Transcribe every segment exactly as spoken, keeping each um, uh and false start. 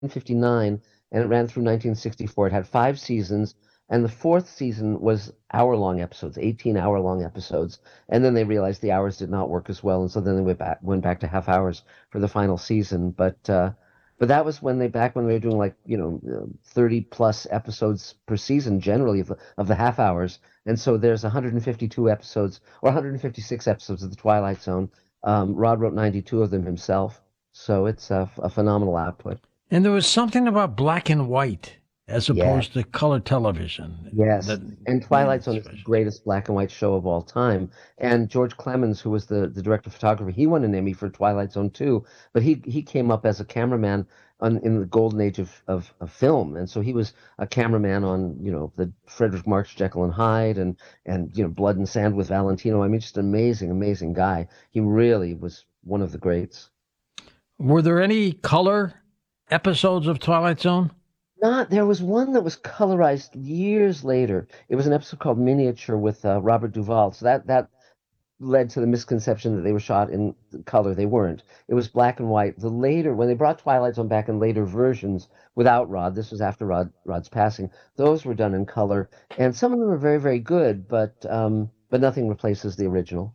fifty-nine, and it ran through nineteen sixty-four. It had five seasons, and the fourth season was hour-long episodes, eighteen hour-long episodes. And then they realized the hours did not work as well, and so then they went back went back to half hours for the final season. But uh, but that was when they back when they were doing like you know thirty plus episodes per season generally of the, of the half hours. And so there's one hundred fifty-two episodes or one hundred fifty-six episodes of the Twilight Zone. Um, Rod wrote ninety-two of them himself, so it's a, a phenomenal output. And there was something about black and white as opposed Yeah. to color television. Yes, That, and Twilight Zone is the greatest black and white show of all time. And George Clemens, who was the, the director of photography, he won an Emmy for Twilight Zone too. But he he came up as a cameraman on, in the golden age of, of, of film, and so he was a cameraman on you know the Frederick March, Jekyll and Hyde, and and you know Blood and Sand with Valentino. I mean, just an amazing, amazing guy. He really was one of the greats. Were there any color episodes of Twilight Zone? Not there was one that was colorized years later. It was an episode called Miniature with uh, Robert Duvall. So that that led to the misconception that they were shot in color. They weren't. It was black and white. The later when they brought Twilight Zone back in later versions without Rod, this was after Rod Rod's passing. Those were done in color, and some of them were very very good, but um, but nothing replaces the original.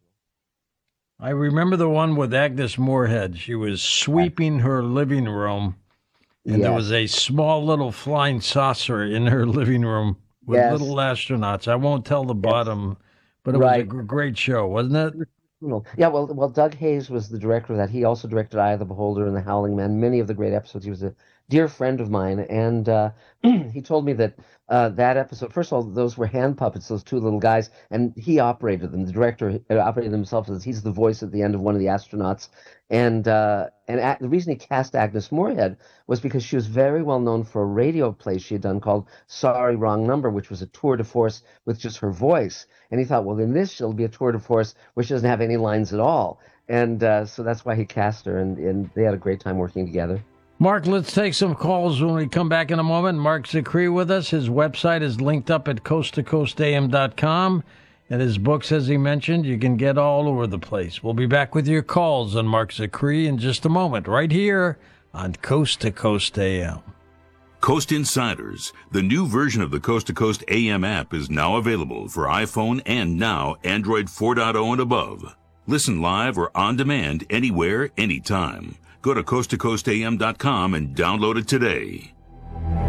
I remember the one with Agnes Moorehead. She was sweeping her living room. And Yes. there was a small little flying saucer in her living room with Yes. little astronauts. I won't tell the bottom, but it Right. was a g- great show, wasn't it? Well, Yeah, well, well, Doug Hayes was the director of that. He also directed Eye of the Beholder and The Howling Man, many of the great episodes. He was a dear friend of mine, and uh, he told me that uh, that episode, first of all, those were hand puppets, those two little guys, and he operated them. The director uh, operated them himself, as he's the voice at the end of one of the astronauts. And uh, and a- the reason he cast Agnes Moorehead was because she was very well known for a radio play she had done called Sorry, Wrong Number, which was a tour de force with just her voice. And he thought, well, in this, she'll be a tour de force where she doesn't have any lines at all. And uh, so that's why he cast her, and, and they had a great time working together. Mark, let's take some calls when we come back in a moment. Mark Zicree with us. His website is linked up at coast to coast a m dot com. And his books, as he mentioned, you can get all over the place. We'll be back with your calls on Mark Zicree in just a moment, right here on Coast to Coast A M. Coast Insiders, the new version of the Coast to Coast A M app, is now available for iPhone and now Android four point oh and above. Listen live or on demand anywhere, anytime. Go to coast to coast a m dot com and download it today.